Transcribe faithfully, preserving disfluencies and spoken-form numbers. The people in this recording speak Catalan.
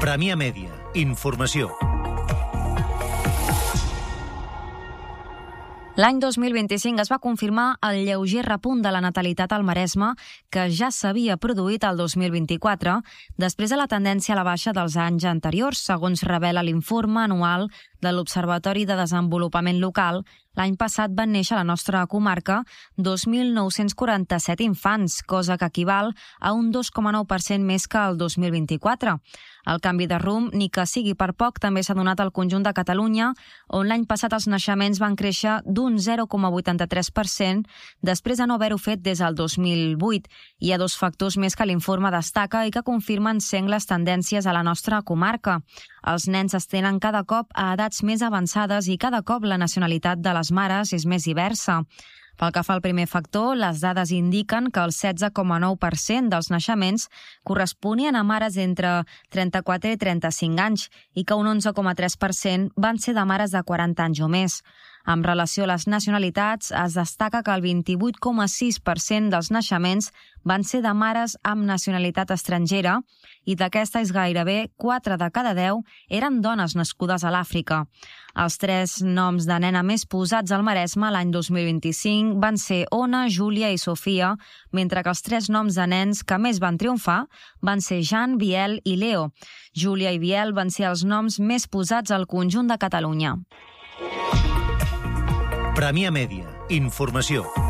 Premià Mèdia. Informació. L'any dos mil vint-i-cinc es va confirmar el lleuger repunt de la natalitat al Maresme que ja s'havia produït el dos mil vint-i-quatre, després de la tendència a la baixa dels anys anteriors, segons revela l'informe anual de l'Observatori de Desenvolupament Local. L'any passat van néixer a la nostra comarca dos mil nou-cents quaranta-set infants, cosa que equival a un dos coma nou per cent més que el dos mil vint-i-quatre. El canvi de rumb, ni que sigui per poc, també s'ha donat al conjunt de Catalunya, on l'any passat els naixements van créixer d'un zero coma vuitanta-tres per cent després de no haver-ho fet des del dos mil vuit. Hi ha dos factors més que l'informe destaca i que confirmen sengles tendències a la nostra comarca. Els nens es tenen cada cop a edats més avançades i cada cop la nacionalitat de les mares és més diversa. Pel que fa al primer factor, les dades indiquen que el setze coma nou per cent dels naixements corresponien a mares entre trenta-quatre i trenta-cinc anys i que un onze coma tres per cent van ser de mares de quaranta anys o més. En relació a les nacionalitats, es destaca que el vint-i-vuit coma sis per cent dels naixements van ser de mares amb nacionalitat estrangera i d'aquestes gairebé quatre de cada deu eren dones nascudes a l'Àfrica. Els tres noms de nena més posats al Maresme l'any dos mil vint-i-cinc van ser Ona, Júlia i Sofia, mentre que els tres noms de nens que més van triomfar van ser Jan, Biel i Leo. Júlia i Biel van ser els noms més posats al conjunt de Catalunya. Premià Mèdia. Informació.